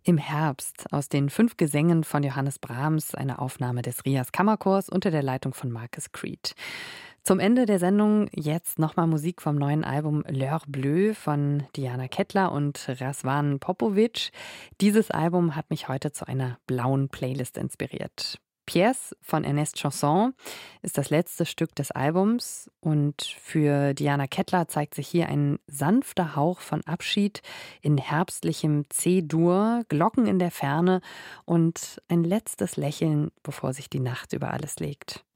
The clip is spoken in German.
Im Herbst aus den 5 Gesängen von Johannes Brahms, eine Aufnahme des Rias Kammerchors unter der Leitung von Marcus Creed. Zum Ende der Sendung jetzt nochmal Musik vom neuen Album L'Heure Bleue von Diana Kettler und Razvan Popovic. Dieses Album hat mich heute zu einer blauen Playlist inspiriert. Pièce von Ernest Chausson ist das letzte Stück des Albums und für Diana Kettler zeigt sich hier ein sanfter Hauch von Abschied in herbstlichem C-Dur, Glocken in der Ferne und ein letztes Lächeln, bevor sich die Nacht über alles legt.